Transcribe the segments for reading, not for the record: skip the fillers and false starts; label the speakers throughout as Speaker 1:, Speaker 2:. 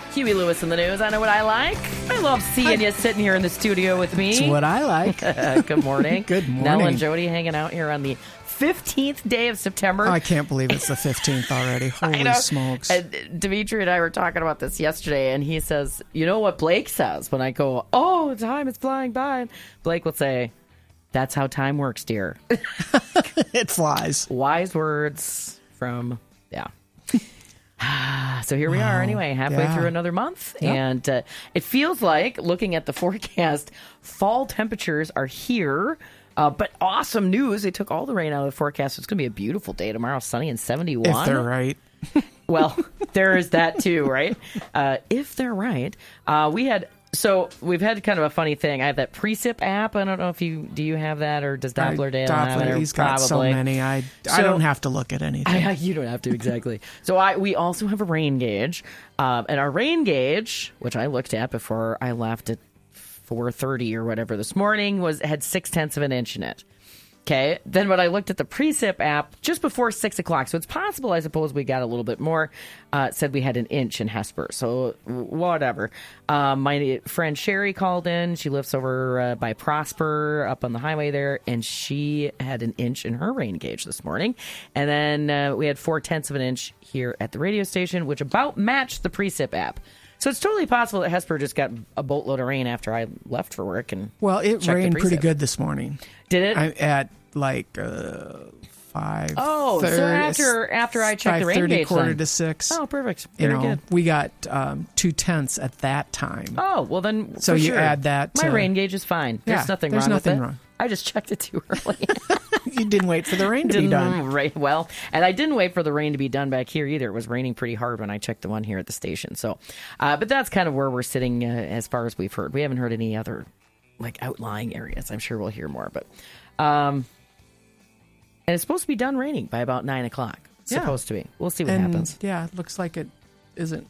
Speaker 1: Huey Lewis in the news. I know what I like. I love seeing you sitting here in the studio with me.
Speaker 2: It's what I like.
Speaker 1: Good morning.
Speaker 2: Good morning.
Speaker 1: Nell and Jody hanging out here on the 15th day of September.
Speaker 2: I can't believe it's the 15th already. Holy smokes.
Speaker 1: And Dimitri and I were talking about this yesterday, and he says, you know what Blake says when I go, oh, time is flying by? Blake will say, that's how time works, dear.
Speaker 2: It flies.
Speaker 1: Wise words from, So here we are anyway, halfway through another month.
Speaker 2: Yep.
Speaker 1: And it feels like, looking at the forecast, fall temperatures are here. But awesome news. They took all the rain out of the forecast. It's going to be a beautiful day tomorrow, sunny and 71.
Speaker 2: If they're right.
Speaker 1: Well, there is that too, right? If they're right. We've had kind of a funny thing. I have that Precip app. I don't know if do you have that, or does Doppler Dale have it?
Speaker 2: He's got so many. I don't have to look at anything.
Speaker 1: You don't have to, exactly. So we also have a rain gauge. And our rain gauge, which I looked at before I left at 4:30 or whatever this morning, had 0.6 of an inch in it. Okay. Then when I looked at the Precip app just before 6 o'clock, so it's possible, I suppose, we got a little bit more. It said we had an inch in Hesper. So whatever. My friend Sherry called in. She lives over by Prosper up on the highway there, and she had an inch in her rain gauge this morning. And then we had 0.4 of an inch here at the radio station, which about matched the Precip app. So it's totally possible that Hesper just got a boatload of rain after I left for work.
Speaker 2: Well, it rained pretty good this morning.
Speaker 1: Did it?
Speaker 2: At like 5.
Speaker 1: Oh, so after I checked the rain gauge,
Speaker 2: 5:30, 5:45.
Speaker 1: Oh, perfect. Very good.
Speaker 2: We got 0.2 at that time.
Speaker 1: Oh, well then.
Speaker 2: So you add that.
Speaker 1: My rain gauge is fine. There's nothing wrong with it. I just checked it too early.
Speaker 2: You didn't wait for the rain to be done.
Speaker 1: Right. Well, and I didn't wait for the rain to be done back here either. It was raining pretty hard when I checked the one here at the station. So, but that's kind of where we're sitting as far as we've heard. We haven't heard any other outlying areas. I'm sure we'll hear more, but and it's supposed to be done raining by about 9 o'clock. It's supposed to be. We'll see what happens.
Speaker 2: Yeah, it looks like it isn't.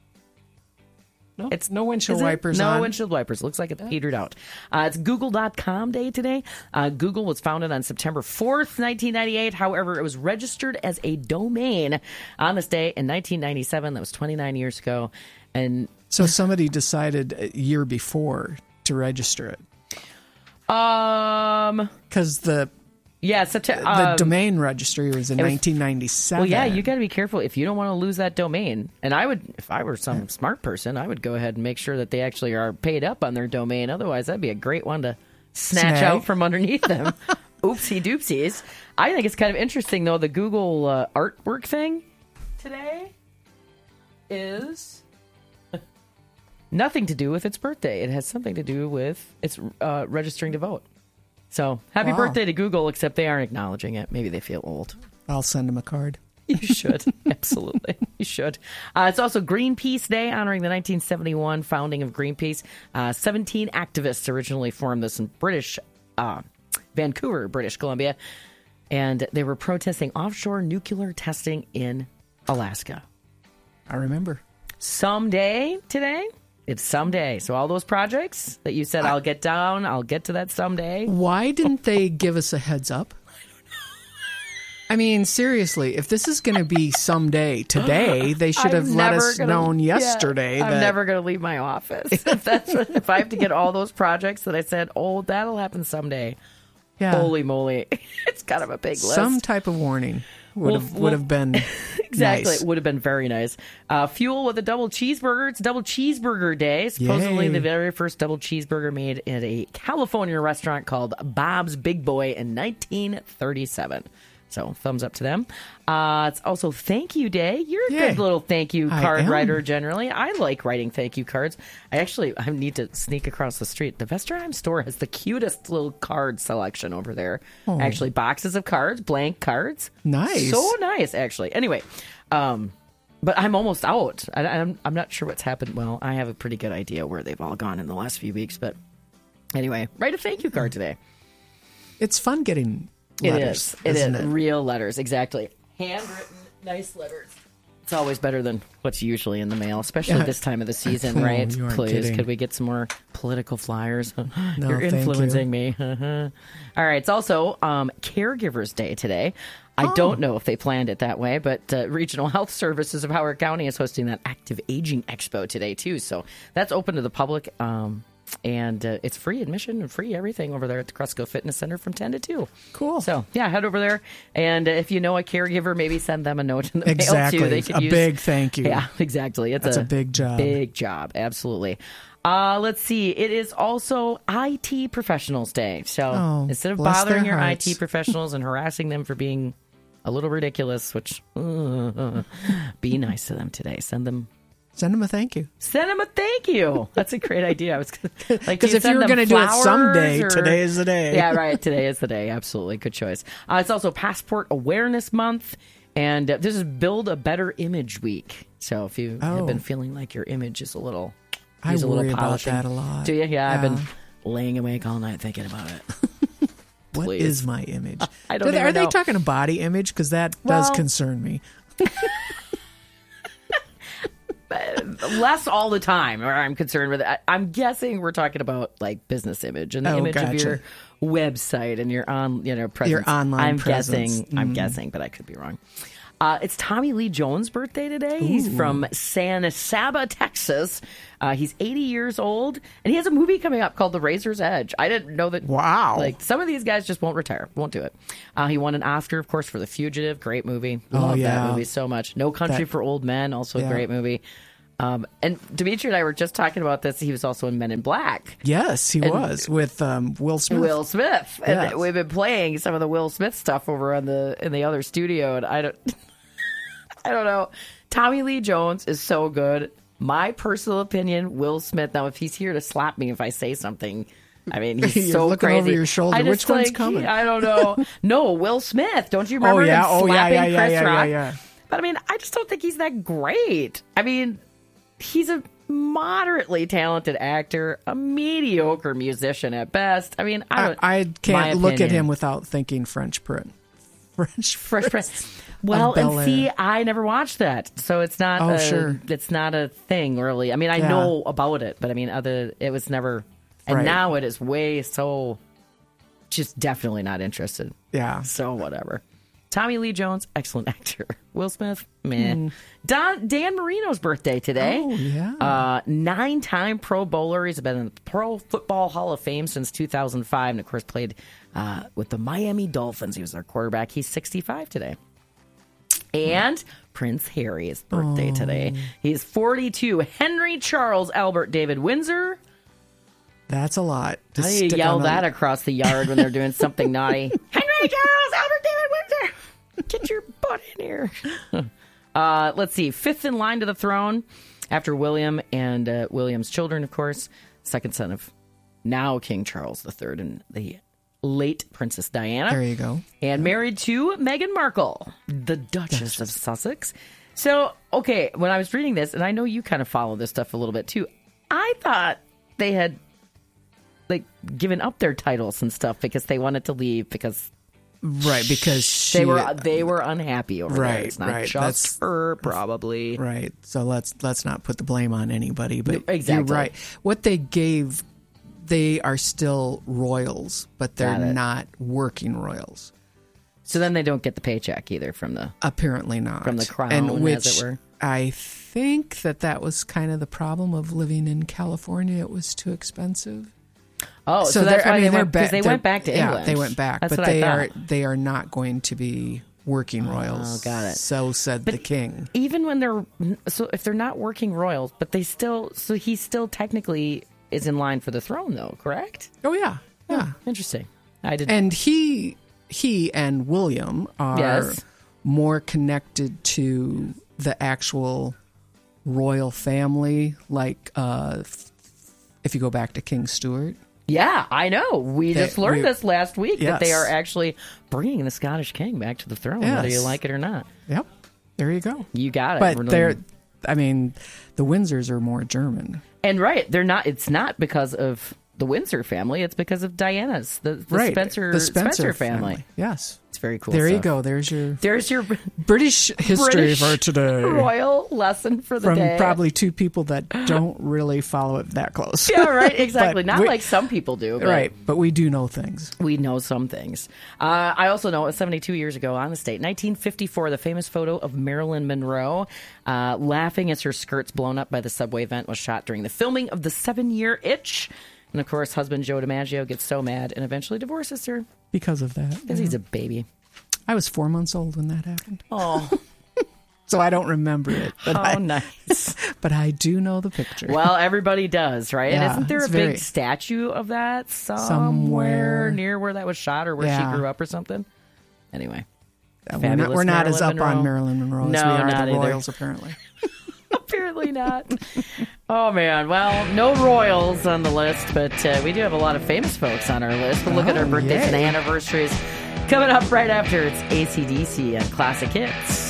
Speaker 2: No,
Speaker 1: it's
Speaker 2: no windshield wipers on.
Speaker 1: No windshield wipers. Looks like it's petered out. It's Google.com day today. Google was founded on September 4th, 1998. However, it was registered as a domain on this day in 1997. That was 29 years ago. And
Speaker 2: so somebody decided a year before to register it. Because the domain registry was in 1997.
Speaker 1: Well, yeah, you got to be careful if you don't want to lose that domain. And I would, if I were some smart person, I would go ahead and make sure that they actually are paid up on their domain. Otherwise, that'd be a great one to snatch out from underneath them. Oopsie doopsies. I think it's kind of interesting, though, the Google artwork thing today is nothing to do with its birthday. It has something to do with its registering to vote. So, happy birthday to Google, except they aren't acknowledging it. Maybe they feel old.
Speaker 2: I'll send them a card.
Speaker 1: You should. Absolutely. You should. It's also Greenpeace Day, honoring the 1971 founding of Greenpeace. 17 activists originally formed this in Vancouver, British Columbia. And they were protesting offshore nuclear testing in Alaska.
Speaker 2: I remember.
Speaker 1: Someday today. It's someday. So all those projects that you said, I'll get to that someday.
Speaker 2: Why didn't they give us a heads up? I don't know. I mean, seriously, if this is going to be someday today, they should have let us known yesterday.
Speaker 1: I'm never going to leave my office. If I have to get all those projects that I said, that'll happen someday. Yeah. Holy moly. It's kind of a big list.
Speaker 2: Some type of warning would have been
Speaker 1: exactly.
Speaker 2: Nice.
Speaker 1: It would have been very nice. Fuel with a double cheeseburger. It's Double Cheeseburger Day. Supposedly the very first double cheeseburger made at a California restaurant called Bob's Big Boy in 1937. So thumbs up to them. It's also Thank You Day. You're a good little thank you card writer generally. I like writing thank you cards. I need to sneak across the street. The Vesterheim store has the cutest little card selection over there. Oh. Actually, boxes of cards, blank cards.
Speaker 2: Nice.
Speaker 1: So nice, actually. Anyway, but I'm almost out. I'm not sure what's happened. Well, I have a pretty good idea where they've all gone in the last few weeks. But anyway, write a thank you card today.
Speaker 2: It's fun getting letters.
Speaker 1: It is. Real letters, exactly. Handwritten, nice letters. It's always better than what's usually in the mail, especially this time of the season, right? Please, kidding. Could we get some more political flyers?
Speaker 2: No,
Speaker 1: You're influencing me. All right. It's also Caregivers Day today. I don't know if they planned it that way, but Regional Health Services of Howard County is hosting that Active Aging Expo today, too. So that's open to the public. And it's free admission and free everything over there at the Cresco Fitness Center from 10 to 2.
Speaker 2: Cool.
Speaker 1: So, yeah, head over there. And if you know a caregiver, maybe send them a note in the
Speaker 2: exactly.
Speaker 1: mail, too. They could use
Speaker 2: big thank you.
Speaker 1: Yeah, exactly.
Speaker 2: That's a big job.
Speaker 1: Big job. Absolutely. Let's see. It is also IT Professionals Day. So instead of bothering your IT professionals and harassing them for being a little ridiculous, which be nice to them today. Send them a
Speaker 2: thank you.
Speaker 1: Send them a thank you. That's a great idea. I was like,
Speaker 2: because if you were going to do it someday, today is the day.
Speaker 1: Yeah, right. Today is the day. Absolutely. Good choice. It's also Passport Awareness Month. And this is Build a Better Image Week. So if you have been feeling like your image is a little
Speaker 2: I worry about that a lot.
Speaker 1: Do you? Yeah, I've been laying awake all night thinking about it.
Speaker 2: What is my image?
Speaker 1: I don't know.
Speaker 2: Are they talking a body image? Because that does concern me.
Speaker 1: Less all the time, or I'm concerned with it. I'm guessing we're talking about like business image and the image of your website and your presence.
Speaker 2: Your online presence.
Speaker 1: I'm guessing, but I could be wrong. It's Tommy Lee Jones' birthday today. Ooh. He's from San Saba, Texas. He's 80 years old, and he has a movie coming up called The Razor's Edge. I didn't know that.
Speaker 2: Wow.
Speaker 1: Like, some of these guys just won't retire, won't do it. He won an Oscar, of course, for The Fugitive. Great movie. Love that movie so much. No Country for Old Men, also a great movie. And Dimitri and I were just talking about this. He was also in Men in Black.
Speaker 2: Yes, he was with Will Smith.
Speaker 1: Will Smith, and we've been playing some of the Will Smith stuff over in the other studio. And I don't know. Tommy Lee Jones is so good. My personal opinion, Will Smith. Now, if he's here to slap me if I say something, I mean, he's
Speaker 2: You're
Speaker 1: so
Speaker 2: looking
Speaker 1: crazy.
Speaker 2: over your shoulder. Which one's coming?
Speaker 1: I don't know. No, Will Smith. Don't you remember him slapping Chris Rock?
Speaker 2: Yeah.
Speaker 1: But I mean, I just don't think he's that great. I mean, he's a moderately talented actor, a mediocre musician at best. I mean,
Speaker 2: I can't look at him without thinking Fresh Prince.
Speaker 1: Fresh Prince. Well, and see, I never watched that, so it's not. It's not a thing, really. I mean, I know about it, but I mean, it was never. And now it is way so. Just definitely not interested.
Speaker 2: Yeah.
Speaker 1: So whatever. Tommy Lee Jones, excellent actor. Will Smith, meh. Dan Marino's birthday today.
Speaker 2: Oh, yeah.
Speaker 1: 9-time Pro Bowler. He's been in the Pro Football Hall of Fame since 2005, and of course played with the Miami Dolphins. He was their quarterback. He's 65 today. And Prince Harry's birthday today. He's 42. Henry Charles Albert David Windsor.
Speaker 2: That's a lot.
Speaker 1: How do you yell that across the yard when they're doing something naughty? Henry Charles Albert David Windsor! Get your butt in here. Let's see. Fifth in line to the throne after William and William's children, of course. Second son of now King Charles III and the late Princess Diana.
Speaker 2: There you go.
Speaker 1: And married to Meghan Markle, the Duchess of Sussex. So, okay, when I was reading this, and I know you kind of follow this stuff a little bit too, I thought they had given up their titles and stuff because they wanted to leave because they were unhappy over there. It's not just her, probably.
Speaker 2: Right. So let's not put the blame on anybody, but
Speaker 1: exactly.
Speaker 2: You're right. What they gave, they are still royals, but they're not working royals.
Speaker 1: So then they don't get the paycheck either from the...
Speaker 2: Apparently not.
Speaker 1: From the crown, as it were.
Speaker 2: I think that was kind of the problem of living in California. It was too expensive.
Speaker 1: Oh, so that's why they went back to England.
Speaker 2: Yeah, they went back,
Speaker 1: that's
Speaker 2: but they are not going to be working royals.
Speaker 1: Oh, got it.
Speaker 2: So said the king.
Speaker 1: Even when if they're not working royals, but he still technically is in line for the throne, though, correct?
Speaker 2: Oh yeah, yeah.
Speaker 1: Interesting. I didn't.
Speaker 2: And he and William are more connected to the actual royal family, like if you go back to King Stuart.
Speaker 1: Yeah, I know. We just learned this last week that they are actually bringing the Scottish king back to the throne, whether you like it or not.
Speaker 2: Yep. There you go.
Speaker 1: You got it.
Speaker 2: But the Windsors are more German.
Speaker 1: And they're not. It's not because of the Windsor family. It's because of Diana's, the
Speaker 2: right.
Speaker 1: Spencer family.
Speaker 2: Yes.
Speaker 1: It's very cool.
Speaker 2: There
Speaker 1: stuff.
Speaker 2: you go. There's your
Speaker 1: British
Speaker 2: British history for today.
Speaker 1: Royal lesson for the day.
Speaker 2: From probably two people that don't really follow it that close.
Speaker 1: Yeah, right. Exactly. Not like some people do. But
Speaker 2: right. But we do know things.
Speaker 1: We know some things. I also know it was 72 years ago on this date, 1954, the famous photo of Marilyn Monroe laughing as her skirt's blown up by the subway vent was shot during the filming of The 7-Year Itch. And, of course, husband Joe DiMaggio gets so mad and eventually divorces her.
Speaker 2: Because of that.
Speaker 1: Because he's a baby.
Speaker 2: I was 4 months old when that happened.
Speaker 1: Oh.
Speaker 2: So I don't remember it. But
Speaker 1: nice.
Speaker 2: But I do know the picture.
Speaker 1: Well, everybody does, right?
Speaker 2: Yeah,
Speaker 1: and isn't there a big statue of that somewhere near where that was shot or where she grew up or something? Anyway.
Speaker 2: We're not as up on Marilyn Monroe as we are the Royals, apparently.
Speaker 1: Apparently not. Oh, man. Well, no royals on the list, but we do have a lot of famous folks on our list. We'll look at our birthdays and anniversaries coming up right after. It's AC/DC and Classic Hits.